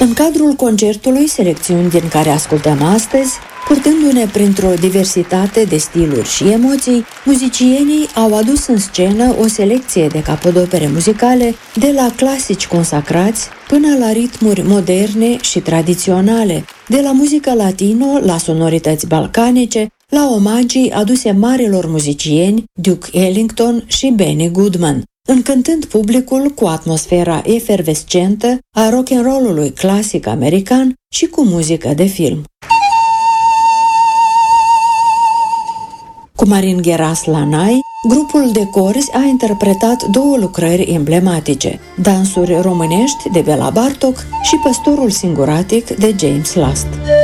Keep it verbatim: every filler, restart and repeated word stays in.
În cadrul concertului, selecțiuni din care ascultăm astăzi, purtându-ne printr-o diversitate de stiluri și emoții, muzicienii au adus în scenă o selecție de capodopere muzicale de la clasici consacrați până la ritmuri moderne și tradiționale, de la muzică latino la sonorități balcanice, la omagii aduse marilor muzicieni Duke Ellington și Benny Goodman, încântând publicul cu atmosfera efervescentă a rock'n'roll-ului clasic american și cu muzică de film. Cu Marin Gheras la nai, grupul de corzi a interpretat două lucrări emblematice, Dansuri românești de Bela Bartok și Păstorul singuratic de James Last.